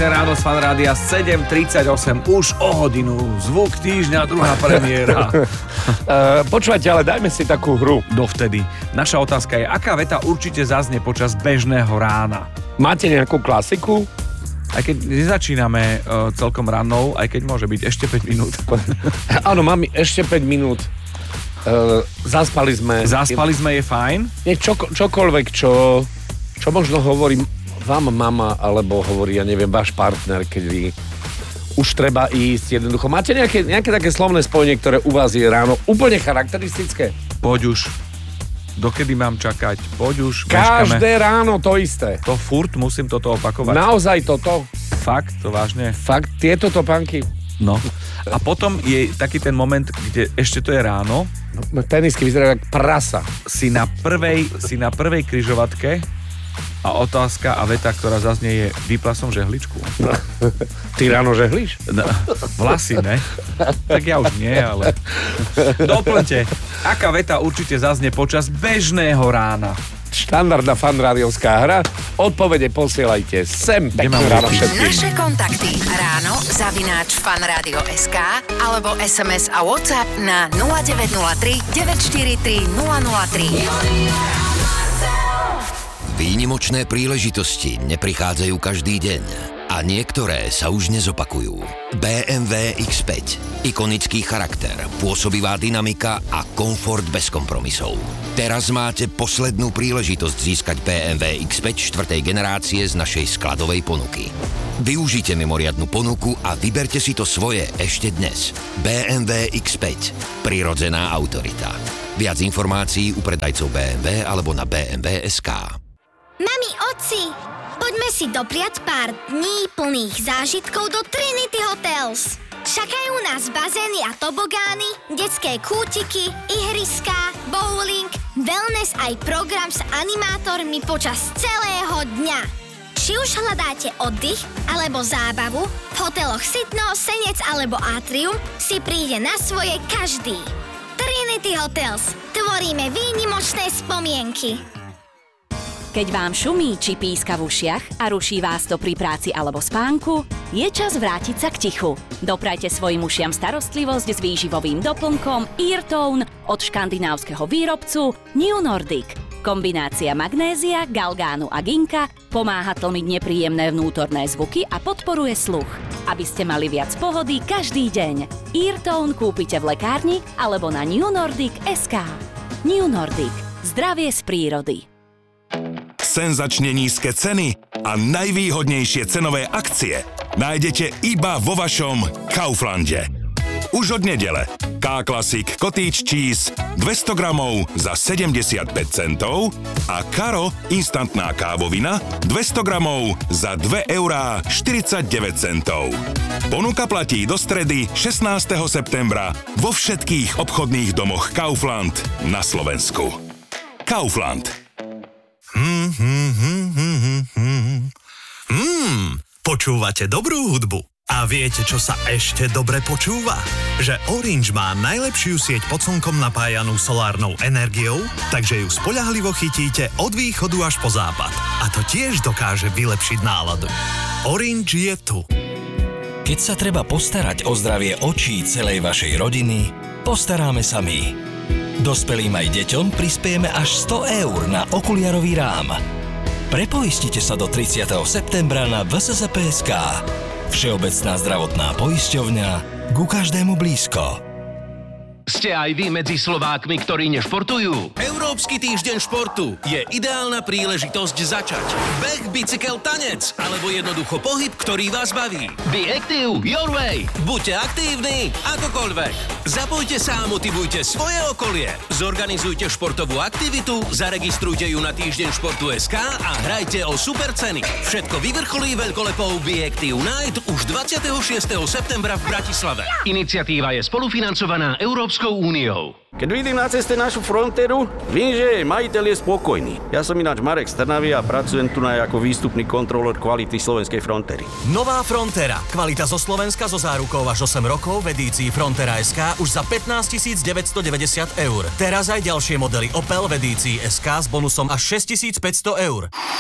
Počúvate Ráno z Fanrádia 7.38, už o hodinu, zvuk týždňa, druhá premiéra. Počúvajte, ale dajme si takú hru. Dovtedy. Naša otázka je, aká veta určite zaznie počas bežného rána? Máte nejakú klasiku? Aj keď nezačíname celkom ranou, aj keď môže byť ešte 5 minút. Áno, mám ešte 5 minút. Zaspali sme. Zaspali sme je fajn? Nie, čokoľvek, čo možno hovorí vám mama, alebo hovorí, ja neviem, váš partner, keď vy už treba ísť jednoducho. Máte nejaké také slovné spojenie, ktoré u vás je ráno úplne charakteristické? Poď už. Dokedy mám čakať? Poď už. Každé meškame. Ráno to isté. To furt musím toto opakovať. Naozaj toto? Fakt? To vážne? Fakt? Tieto topánky? No. A potom je taký ten moment, kde ešte to je ráno. No, tenisky vyzerajú jak prasa. Si na prvej križovatke a otázka a veta, ktorá zaznie je, vypla som žehličku. No. Ty ráno žehlíš? No, vlasy, ne? Tak ja už nie, ale... Doplňte, aká veta určite zaznie počas bežného rána? Štandardná fanrádiovská hra. Odpovede posielajte sem. Pekné ráno všetkým. Naše kontakty ráno@fanradio.sk alebo SMS a WhatsApp na 0903 943 003. Výnimočné príležitosti neprichádzajú každý deň a niektoré sa už nezopakujú. BMW X5. Ikonický charakter, pôsobivá dynamika a komfort bez kompromisov. Teraz máte poslednú príležitosť získať BMW X5 4. generácie z našej skladovej ponuky. Využite mimoriadnu ponuku a vyberte si to svoje ešte dnes. BMW X5. Prirodzená autorita. Viac informácií u predajcov BMW alebo na BMW.sk. Mami, otci, poďme si dopriať pár dní plných zážitkov do Trinity Hotels. Čakajú nás bazény a tobogány, detské kútiky, ihriská, bowling, wellness aj program s animátormi počas celého dňa. Či už hľadáte oddych alebo zábavu, v hoteloch Sitno, Senec alebo Atrium si príde na svoje každý. Trinity Hotels. Tvoríme výnimočné spomienky. Keď vám šumí či píska v ušiach a ruší vás to pri práci alebo spánku, je čas vrátiť sa k tichu. Doprajte svojim ušiam starostlivosť s výživovým doplnkom Eartone od škandinávskeho výrobcu New Nordic. Kombinácia magnézia, galgánu a ginka pomáha tlmiť nepríjemné vnútorné zvuky a podporuje sluch, aby ste mali viac pohody každý deň. Eartone kúpite v lekárni alebo na newnordic.sk. New Nordic. Zdravie z prírody. Senzačne nízke ceny a najvýhodnejšie cenové akcie nájdete iba vo vašom Kauflande. Už od nedele K-Classic Cottage Cheese 200 gramov za 75 centov a Karo instantná kávovina 200 gramov za 2,49 €. Ponuka platí do stredy 16. septembra vo všetkých obchodných domoch Kaufland na Slovensku. Kaufland. Počúvate dobrú hudbu. A viete, čo sa ešte dobre počúva? Že Orange má najlepšiu sieť pod slnkom napájanú solárnou energiou, takže ju spoľahlivo chytíte od východu až po západ. A to tiež dokáže vylepšiť náladu. Orange je tu. Keď sa treba postarať o zdravie očí celej vašej rodiny, postaráme sa my. Dospelým aj deťom prispiejeme až 100 € na okuliarový rám. Prepoistite sa do 30. septembra na VSZP.sk. Všeobecná zdravotná poisťovňa ku každému blízko. Ste aj vy medzi Slovákmi, ktorí nešportujú? Európsky týždeň športu je ideálna príležitosť začať. Beh, bicykel, tanec alebo jednoducho pohyb, ktorý vás baví. Be active your way. Buďte aktívni akokoľvek. Zapojte sa a motivujte svoje okolie. Zorganizujte športovú aktivitu, zaregistrujte ju na týždeň športu.sk a hrajte o super ceny. Všetko vyvrcholí veľkolepou Be Active Night už 26. septembra v Bratislave. Iniciatíva je spolufinancovaná Európskou úniou. Keď vidím na ceste našu Fronteru, viem, že majiteľ je spokojný. Ja som ináč Marek z Trnavy a pracujem tu ako výstupný kontrolór kvality slovenskej Frontery. Nová Frontera. Kvalita zo Slovenska so zárukou až 8 rokov v edícii Frontera.sk už za 15 990 €. Teraz aj ďalšie modely Opel v edícii SK s bonusom až 6 500 €.